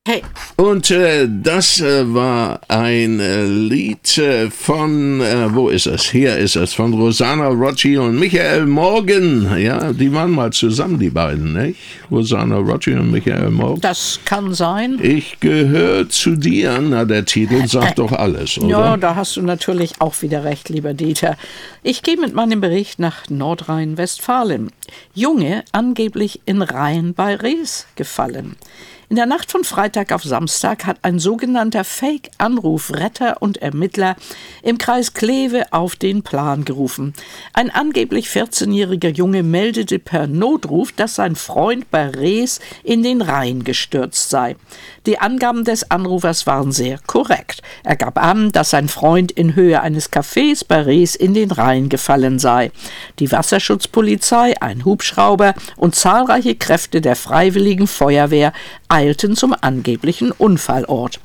Hey. Und das war ein Lied von, wo ist es? Hier ist es, von Rosanna Rocci und Michael Morgan. Ja, die waren mal zusammen, die beiden, nicht? Rosanna Rocci und Michael Morgan. Das kann sein. Ich gehöre zu dir. Na, der Titel sagt doch alles, oder? Ja, da hast du natürlich auch wieder recht, lieber Dieter. Ich gehe mit meinem Bericht nach Nordrhein-Westfalen. Junge angeblich in Rhein bei Rees gefallen. In der Nacht von Freitag auf Samstag hat ein sogenannter Fake-Anruf Retter und Ermittler im Kreis Kleve auf den Plan gerufen. Ein angeblich 14-jähriger Junge meldete per Notruf, dass sein Freund bei Rees in den Rhein gestürzt sei. Die Angaben des Anrufers waren sehr korrekt. Er gab an, dass sein Freund in Höhe eines Cafés bei Rees in den Rhein gefallen sei. Die Wasserschutzpolizei, ein Hubschrauber und zahlreiche Kräfte der Freiwilligen Feuerwehr eilten zum angeblichen Unfallort.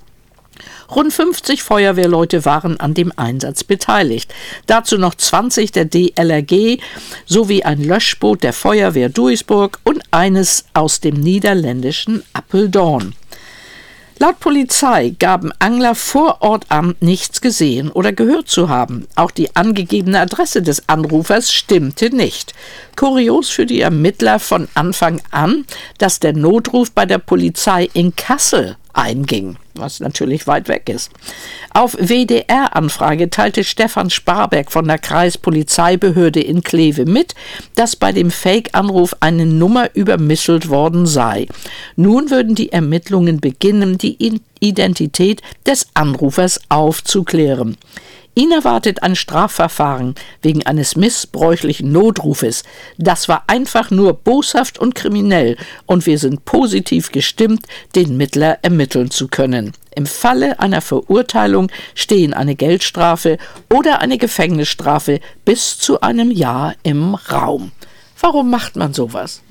Rund 50 Feuerwehrleute waren an dem Einsatz beteiligt. Dazu noch 20 der DLRG sowie ein Löschboot der Feuerwehr Duisburg und eines aus dem niederländischen Apeldoorn. Laut Polizei gaben Angler vor Ort an, nichts gesehen oder gehört zu haben. Auch die angegebene Adresse des Anrufers stimmte nicht. Kurios für die Ermittler von Anfang an, dass der Notruf bei der Polizei in Kassel einging, was natürlich weit weg ist. Auf WDR-Anfrage teilte Stefan Sparberg von der Kreispolizeibehörde in Kleve mit, dass bei dem Fake-Anruf eine Nummer übermittelt worden sei. Nun würden die Ermittlungen beginnen, die Identität des Anrufers aufzuklären. Ihn erwartet ein Strafverfahren wegen eines missbräuchlichen Notrufes. Das war einfach nur boshaft und kriminell und wir sind positiv gestimmt, den Mittler ermitteln zu können. Im Falle einer Verurteilung stehen eine Geldstrafe oder eine Gefängnisstrafe bis zu einem Jahr im Raum. Warum macht man sowas?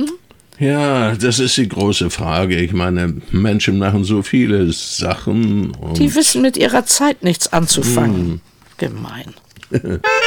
Ja, das ist die große Frage. Ich meine, Menschen machen so viele Sachen. Die wissen mit ihrer Zeit nichts anzufangen. Gemein.